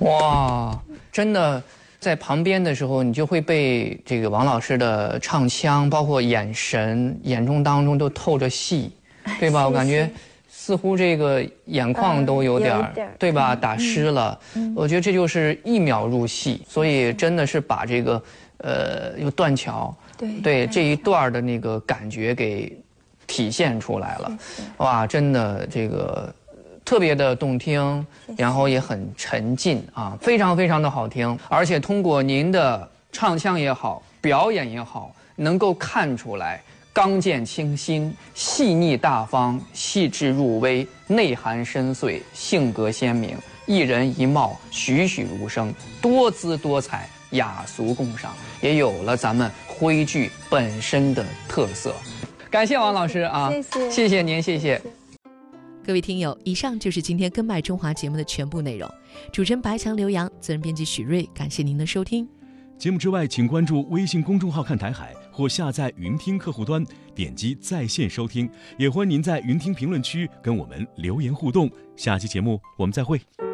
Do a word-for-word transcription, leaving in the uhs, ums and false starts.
哇，真的。在旁边的时候，你就会被这个王老师的唱腔，包括眼神、眼中当中都透着戏，对吧？我感觉似乎这个眼眶都有点，呃、有点对吧？打湿了。嗯、我觉得这就是一秒入戏，所以真的是把这个呃，有断桥，对对这一段的那个感觉给体现出来了。哇，真的这个。特别的动听，然后也很沉浸啊，非常非常的好听，而且通过您的唱腔也好，表演也好，能够看出来刚健清新、细腻大方、细致入微、内涵深邃、性格鲜明，一人一貌，栩栩如生，多姿多彩，雅俗共赏，也有了咱们徽剧本身的特色。感谢王老师啊，谢谢，谢谢您，谢谢。 各位听友，以上就是今天《根脉中华》节目的全部内容。主持人白强、刘洋，责任编辑许瑞，感谢您的收听。 节目之外，请关注微信公众号“看台海”或下载云听客户端，点击在线收听。也欢迎您在云听评论区跟我们留言互动。下期节目我们再会。